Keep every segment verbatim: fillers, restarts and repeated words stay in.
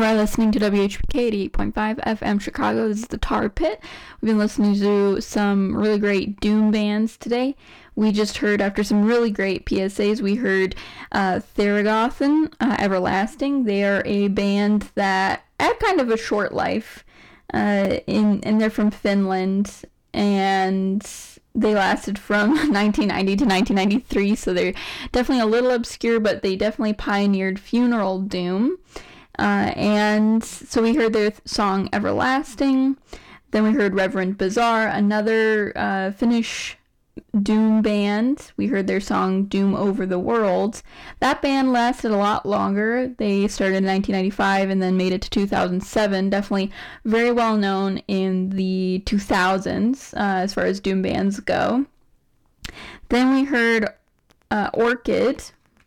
are listening to W H P K eighty-eight point five F M Chicago. This is the Tar Pit. We've been listening to some really great doom bands today. We just heard, after some really great P S As, we heard uh, Theragothan, uh, Everlasting. They are a band that had kind of a short life, uh, in, and they're from Finland, and they lasted from nineteen ninety to nineteen ninety-three, so they're definitely a little obscure, but they definitely pioneered funeral doom. Uh, and so we heard their th- song Everlasting. Then we heard Reverend Bazaar, another uh, Finnish doom band. We heard their song Doom Over the World. That band lasted a lot longer. They started in nineteen ninety-five and then made it to two thousand seven. Definitely very well known in the two thousands uh, as far as doom bands go. Then we heard uh, Orchid,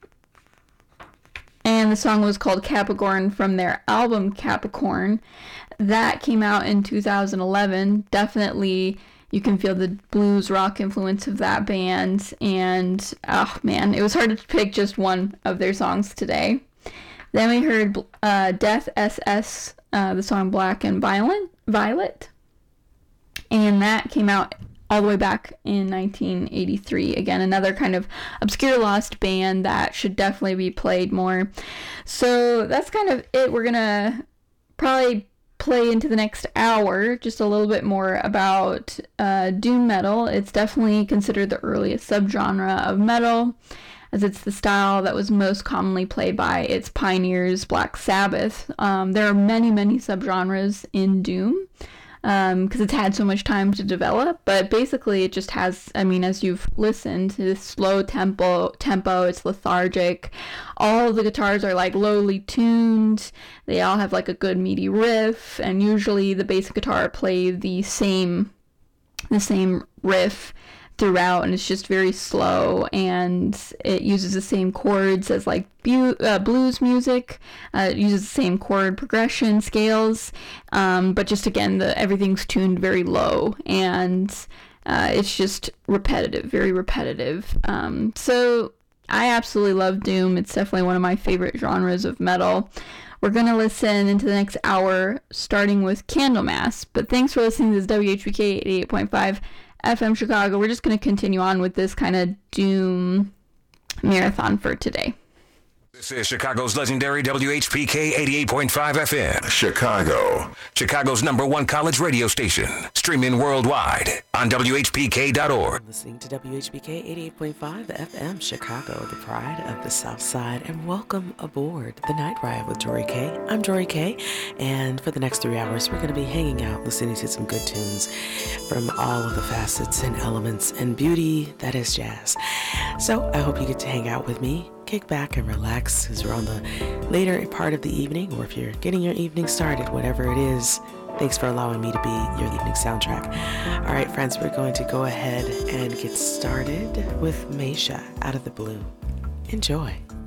and the song was called Capricorn from their album Capricorn. That came out in two thousand eleven. Definitely you can feel the blues rock influence of that band, and oh man, it was hard to pick just one of their songs today. Then we heard uh, Death S S, uh, the song Black and Violent, Violet, and that came out all the way back in nineteen eighty-three. Again, another kind of obscure lost band that should definitely be played more. So that's kind of it. We're gonna probably play into the next hour just a little bit more about uh, doom metal. It's definitely considered the earliest subgenre of metal, as it's the style that was most commonly played by its pioneers, Black Sabbath. Um, there are many, many subgenres in doom, um, because it's had so much time to develop, but basically it just has, I mean, as you've listened to this slow tempo, tempo, it's lethargic. All of the guitars are like lowly tuned. They all have like a good meaty riff, and usually the bass guitar play the same, the same riff throughout, and it's just very slow, and it uses the same chords as like bu- uh, blues music. Uh, it uses the same chord progression scales, um, but just again, the everything's tuned very low, and uh, it's just repetitive, very repetitive. Um, so I absolutely love doom. It's definitely one of my favorite genres of metal. We're going to listen into the next hour, starting with Candlemass. But thanks for listening to this W H P K eighty-eight point five F M Chicago. We're just going to continue on with this kind of doom marathon for today. This is Chicago's legendary W H P K eighty-eight point five F M. Chicago. Chicago's number one college radio station. Streaming worldwide on W H P K dot org. Listening to W H P K eighty-eight point five F M Chicago, the pride of the South Side, and welcome aboard the Night Ride with Jory K. I'm Jory K, and for the next three hours, we're going to be hanging out, listening to some good tunes from all of the facets and elements and beauty that is jazz. So I hope you get to hang out with me. Kick back and relax because we're on the later part of the evening, or if you're getting your evening started, whatever it is, thanks for allowing me to be your evening soundtrack. All right, friends, we're going to go ahead and get started with Meisha, Out of the Blue. Enjoy.